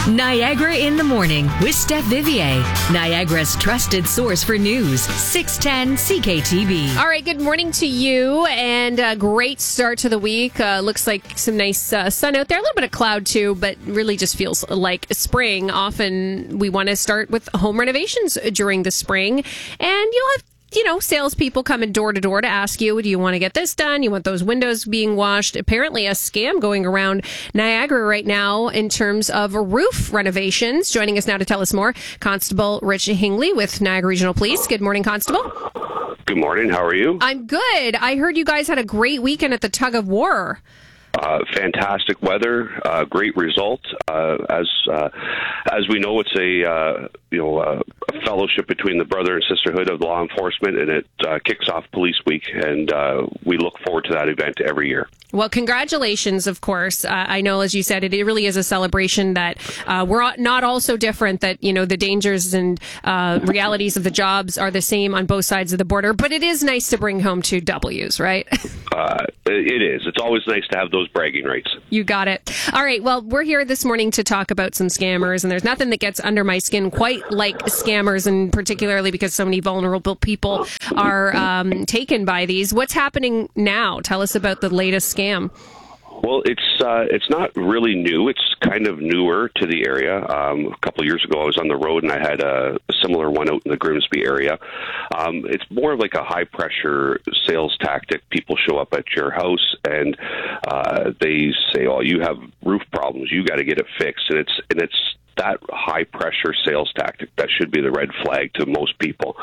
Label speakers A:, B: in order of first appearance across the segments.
A: Niagara in the Morning with Steph Vivier, Niagara's trusted source for news, 610 CKTV.
B: All right, good morning to you, and a great start to the week. Looks like some nice sun out there, a little bit of cloud too, but really just feels like spring. Often we want to start with home renovations during the spring, and you'll have salespeople coming door to door to ask you, do you want to get this done? You want those windows being washed? Apparently a scam going around Niagara right now in terms of roof renovations. Joining us now to tell us more, Constable Rich Hingley with Niagara Regional Police. Good morning, Constable.
C: Good morning. How are you?
B: I'm good. I heard you guys had a great weekend at the Tug of War.
C: Fantastic weather, great results. As we know, it's a fellowship between the brother and sisterhood of law enforcement, and it kicks off Police Week, and we look forward to that event every year.
B: Well, congratulations, of course. I know, as you said, it really is a celebration that we're not all so different, that, the dangers and realities of the jobs are the same on both sides of the border. But it is nice to bring home two W's, right?
C: It is. It's always nice to have those bragging rights.
B: You got it. All right. Well, we're here this morning to talk about some scammers, and there's nothing that gets under my skin quite like scammers, and particularly because so many vulnerable people are taken by these. What's happening now? Tell us about the latest scam.
C: Well, it's not really new. It's kind of newer to the area. A couple of years ago, I was on the road and I had a similar one out in the Grimsby area. It's more of like a high-pressure sales tactic. People show up at your house and they say, "Oh, you have roof problems. You got to get it fixed." And it's that high-pressure sales tactic that should be the red flag to most people.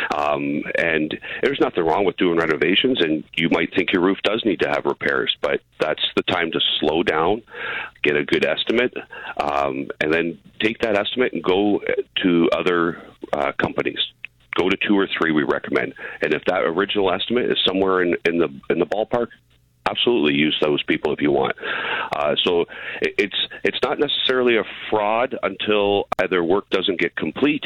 C: And there's nothing wrong with doing renovations, and you might think your roof does need to have repairs, but that's the time to slow down, get a good estimate, and then take that estimate and go to other companies. Go to 2 or 3 we recommend. And if that original estimate is somewhere in the ballpark, absolutely use those people if you want. So it's not necessarily a fraud until either work doesn't get complete,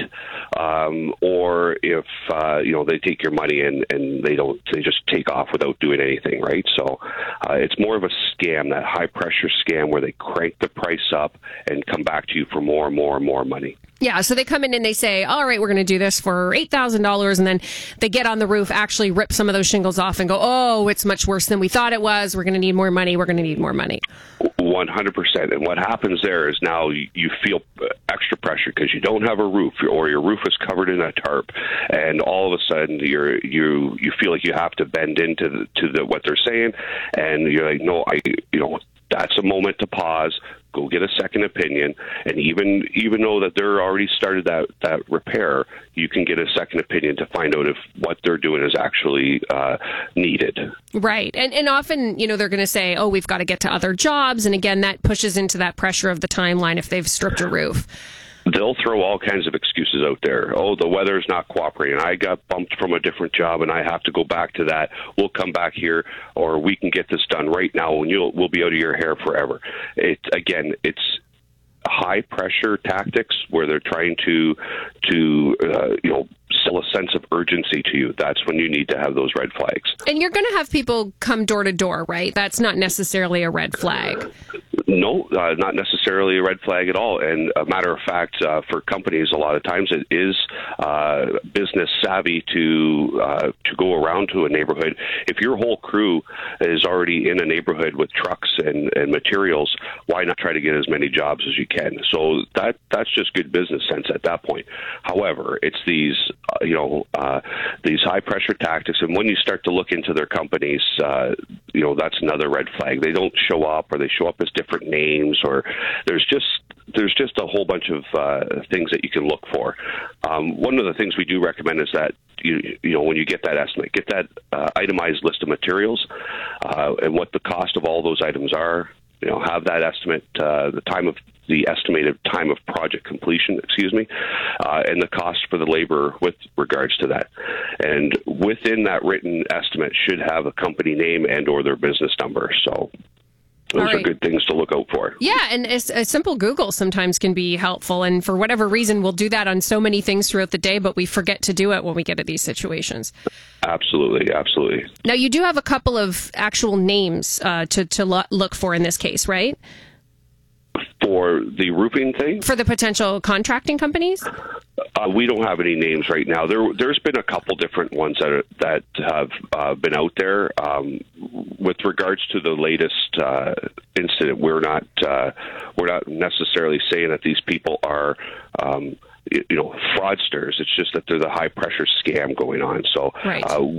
C: or if they take your money and they just take off without doing anything, right? So it's more of a scam, that high pressure scam where they crank the price up and come back to you for more and more and more money.
B: Yeah, so they come in and they say, all right, we're going to do this for $8,000, and then they get on the roof, actually rip some of those shingles off and go, oh, it's much worse than we thought it was. We're going to need more money. We're going to need more money.
C: 100%. And what happens there is now you feel extra pressure because you don't have a roof, or your roof is covered in a tarp, and all of a sudden you feel like you have to bend into what they're saying, and you're like, no, that's a moment to pause, go get a second opinion, and even though that they're already started that repair, you can get a second opinion to find out if what they're doing is actually needed.
B: Right. And often, they're going to say, oh, we've got to get to other jobs. And again, that pushes into that pressure of the timeline if they've stripped a roof.
C: They'll throw all kinds of excuses out there. Oh, the weather's not cooperating. I got bumped from a different job and I have to go back to that. We'll come back here, or we can get this done right now and we'll be out of your hair forever. It's high pressure tactics where they're trying to sell a sense of urgency to you. That's when you need to have those red flags. And
B: you're going to have people come door to door, right? That's not necessarily a red flag.
C: No, not necessarily a red flag at all. And a matter of fact, for companies, a lot of times it is business savvy to go around to a neighborhood. If your whole crew is already in a neighborhood with trucks and materials, why not try to get as many jobs as you can? So that's just good business sense at that point. However, it's these high pressure tactics, and when you start to look into their companies, that's another red flag. They don't show up, or they show up as different names, or there's just a whole bunch of things that you can look for. One of the things we do recommend is that when you get that estimate, get that itemized list of materials and what the cost of all those items are. Have that estimate, the estimated time of project completion, and the cost for the labor with regards to that. And within that written estimate should have a company name and or their business number. So those are good things to look out for.
B: Yeah, and a simple Google sometimes can be helpful. And for whatever reason, we'll do that on so many things throughout the day, but we forget to do it when we get to these situations.
C: Absolutely, absolutely.
B: Now, you do have a couple of actual names to look for in this case, right?
C: For the roofing thing?
B: For the potential contracting companies?
C: We don't have any names right now. There's been a couple different ones that have been out there. With regards to the latest incident, we're not necessarily saying that these people are fraudsters. It's just that there's a high pressure scam going on. So
B: right.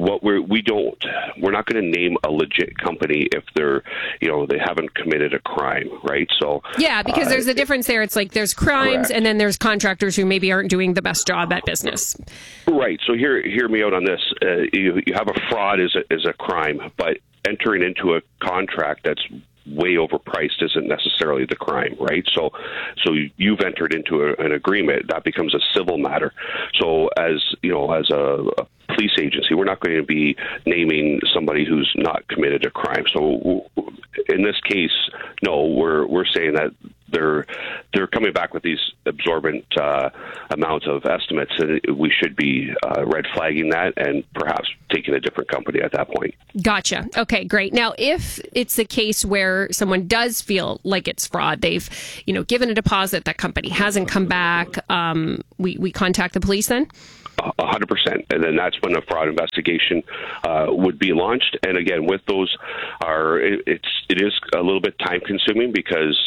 C: We're not going to name a legit company if they haven't committed a crime, right? So
B: yeah, because there's a difference there. It's like there's crimes, correct, and then there's contractors who maybe aren't doing the best job at business.
C: Right. So hear me out on this. You have a fraud is a crime, but entering into a contract that's way overpriced isn't necessarily the crime, right? So you've entered into an agreement that becomes a civil matter. So as a police agency, we're not going to be naming somebody who's not committed a crime. So in this case, no, we're saying that they're coming back with these absorbent amounts of estimates, and we should be red flagging that and perhaps taking a different company at that point.
B: Gotcha. Okay, great. Now, if it's a case where someone does feel like it's fraud, they've given a deposit, that company hasn't come back, we contact the police then?
C: 100%, and then that's when a fraud investigation would be launched. And again, with those, it is a little bit time consuming because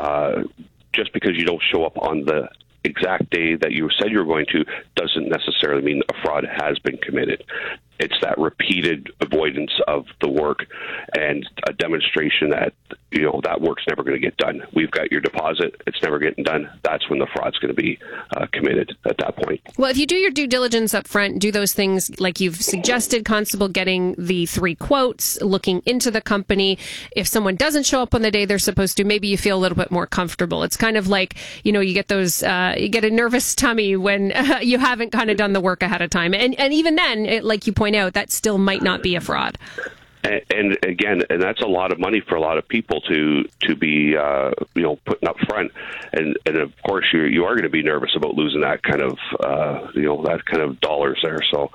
C: just because you don't show up on the exact day that you said you were going to doesn't necessarily mean a fraud has been committed. It's that repeated avoidance of the work and a demonstration that that work's never going to get done. We've got your deposit; it's never getting done. That's when the fraud's going to be committed at that point.
B: Well, if you do your due diligence up front, do those things like you've suggested, Constable, getting the 3 quotes, looking into the company. If someone doesn't show up on the day they're supposed to, maybe you feel a little bit more comfortable. It's kind of like you get those you get a nervous tummy when you haven't kind of done the work ahead of time, and even then, like you point out, that still might not be a fraud.
C: And again, that's a lot of money for a lot of people to be putting up front, and of course you are going to be nervous about losing that kind of that kind of dollars there. So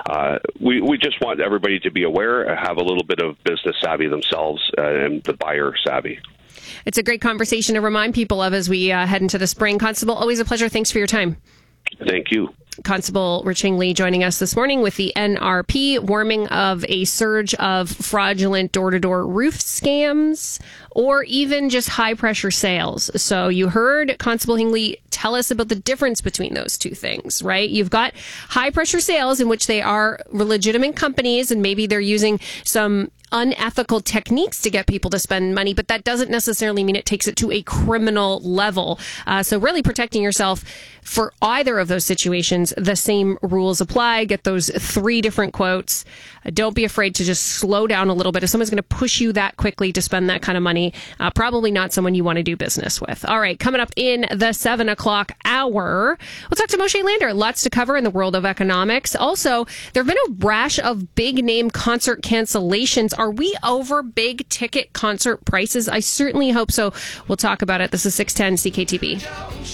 C: we just want everybody to be aware, have a little bit of business savvy themselves, and the buyer savvy.
B: It's a great conversation to remind people of as we head into the spring. Constable, always a pleasure. Thanks for your time.
C: Thank you.
B: Constable Riching Lee joining us this morning with the NRP, warning of a surge of fraudulent door-to-door roof scams or even just high-pressure sales. So you heard Constable Hingley tell us about the difference between those two things, right? You've got high-pressure sales in which they are legitimate companies and maybe they're using some unethical techniques to get people to spend money, but that doesn't necessarily mean it takes it to a criminal level. So really protecting yourself for either of those situations, the same rules apply. Get those 3 different quotes. Don't be afraid to just slow down a little bit. If someone's going to push you that quickly to spend that kind of money, probably not someone you want to do business with. All right, coming up in the 7 o'clock hour, we'll talk to Moshe Lander. Lots to cover in the world of economics. Also, there have been a rash of big name concert cancellations. Are we over big ticket concert prices? I certainly hope so. We'll talk about it. This is 610 CKTB.